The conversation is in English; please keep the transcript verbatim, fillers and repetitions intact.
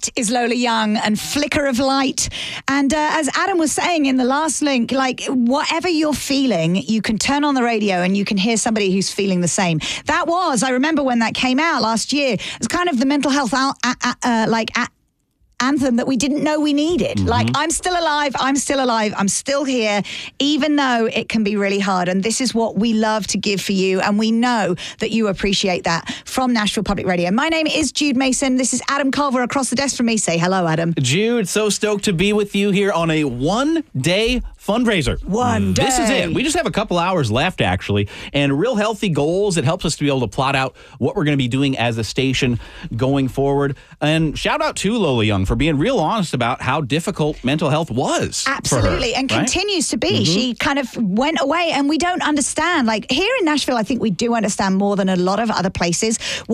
That is Lola Young and Flicker of Light. And uh, as Adam was saying in the last link, like whatever you're feeling, you can turn on the radio and you can hear somebody who's feeling the same. That was, I remember when that came out last year, it's kind of the mental health out, uh, uh, uh, like uh, anthem that we didn't know we needed. Mm-hmm. Like, I'm still alive, I'm still alive, I'm still here, even though it can be really hard. And this is what we love to give for you. And we know that you appreciate that from Nashville Public Radio. My name is Jude Mason. This is Adam Culver across the desk from me. Say hello, Adam. Jude, so stoked to be with you here on a one-day fundraiser. One day. This is it. We just have a couple hours left, actually, and real healthy goals. It helps us to be able to plot out what we're going to be doing as a station going forward. And shout out to Lola Young for being real honest about how difficult mental health was. Absolutely, for her, and right? continues to be. Mm-hmm. She kind of went away, and we don't understand. Like, here in Nashville, I think we do understand more than a lot of other places